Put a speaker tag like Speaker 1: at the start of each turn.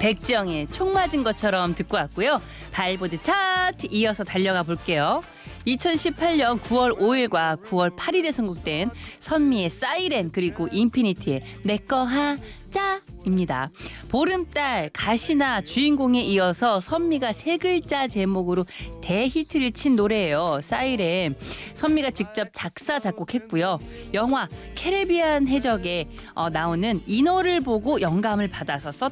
Speaker 1: 백지영의 총 맞은 것처럼 듣고 왔고요. 발보드 차트 이어서 달려가 볼게요. 2018년 9월 5일과 9월 8일에 선곡된 선미의 사이렌 그리고 인피니티의 내꺼 하자입니다. 보름달, 가시나 주인공에 이어서 선미가 세 글자 제목으로 대히트를 친 노래예요. 사이렌. 선미가 직접 작사 작곡했고요. 영화 캐리비안 해적에 나오는 인어를 보고 영감을 받아서 썼